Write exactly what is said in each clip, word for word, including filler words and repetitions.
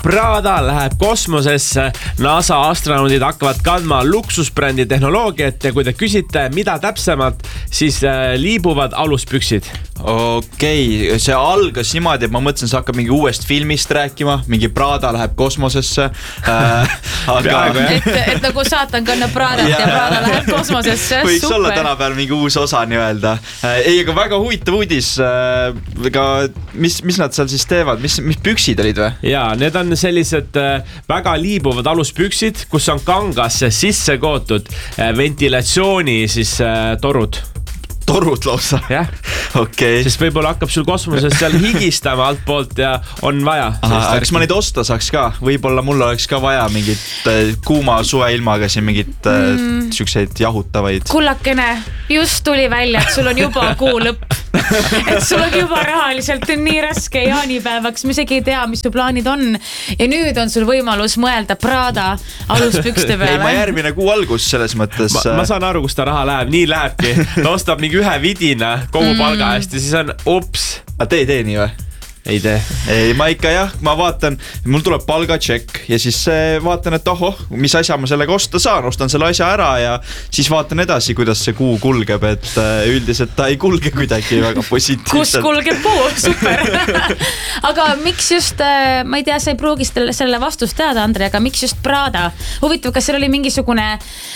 Prada läheb kosmosesse, NASA astronaudid hakkavad kandma luksusbrändi tehnoloogiat ja kui te küsite, mida täpsemalt, siis liibuvad aluspüksid. Okei, okay. See algas niimoodi, et ma mõtlesin, sa hakkab mingi uuest filmist rääkima, mingi Prada läheb kosmosesse. Äh, aga... et, et nagu saatan kannab Pradat ja, ja Prada läheb kosmosesse. Võiks super. Olla tänapäeval mingi uus osa nii-öelda. Ei, aga väga huvitav uudis. Aga mis, mis nad seal siis teevad? Mis, mis püksid olid või? Jaa, need on sellised väga liibuvad aluspüksid, kus on kangasse sisse kootud ventilatsiooni siis torud. Torud lausa? Jah. Okei. Sest võib-olla hakkab sul kosmoses seal higistama alt poolt ja on vaja. Aha, kas ma neid osta saaks ka? Võib-olla mul oleks ka vaja mingit kuuma suve ilmaga siin mingit mm. siukseid jahutavaid. Kullakene, just tuli välja, et sul on juba kuu lõpp. Et sul on juba rahaliselt nii raske jaanipäevaks, me isegi ei tea, mis su plaanid on. Ja nüüd on sul võimalus mõelda Prada aluspükste peale. Ei, ma järgmine kuu algus selles mõttes. Ma, ma saan aru, kus ta raha läheb, nii lähebki. Ta ostab mingi ühe vidina kogu palga eest ja siis on ups. A te ei tee nii või? Ei tee. Ei, ma ikka jah, ma vaatan, mul tuleb palgatšekk ja siis vaatan, et ohoh, mis asja ma sellega osta saan, ostan selle asja ära ja siis vaatan edasi, kuidas see kuu kulgeb, et üldiselt ta ei kulge kuidagi väga positiivselt. Kus kulgeb puu, super. Aga miks just, ma ei tea, sa ei pruugi selle vastust teada, Andre, aga miks just Prada? Huvitav, kas seal oli mingisugune,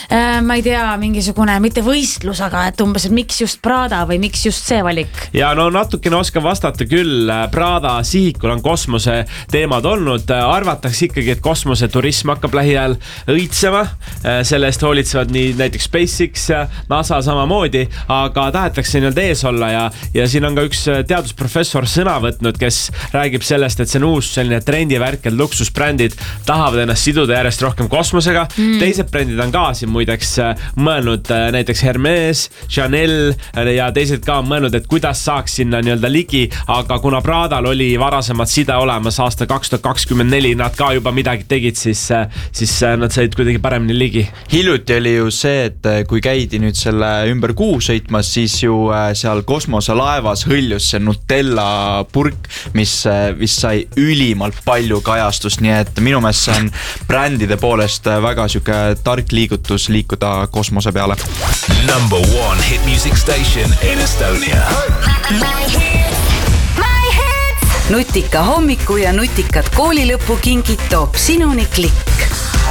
ma ei tea, mingisugune, mitte võistlus, aga et umbes, et miks just Prada või miks just see valik? Ja no natukene oska vastata küll, Prada sihikul on kosmose teemad olnud, arvatakse ikkagi, et kosmoseturism hakkab lähiajal õitsema, selle eest hoolitsevad nii näiteks SpaceX ja NASA samamoodi, aga tahetakse nii-öelda ees olla ja, ja siin on ka üks teadusprofessor sõna võtnud, kes räägib sellest, et see on uus selline trendivärk, et luksusbrändid tahavad ennast siduda järjest rohkem kosmosega, mm. teised brändid on ka siin muideks mõelnud, näiteks Hermes, Chanel ja teised ka on mõelnud, et kuidas saaks sinna nii-öelda ligi, aga kuna Pradal oli varasemad side olemas aasta kaks tuhat kakskümmend neli, nad ka juba midagi tegid, siis, siis nad said kuidagi paremini ligi. Hiljuti oli ju see, et kui käidi nüüd selle ümber kuu sõitmas, siis ju seal kosmoselaevas hõljus see Nutella purk, mis vist sai ülimalt palju kajastust, nii et minu meelest see on brändide poolest väga süke tark liigutus liikuda kosmose peale. Number one hit music station in Estonia. Nutika hommiku ja nutikad koolilõpu kingid toob sinuni Klikk.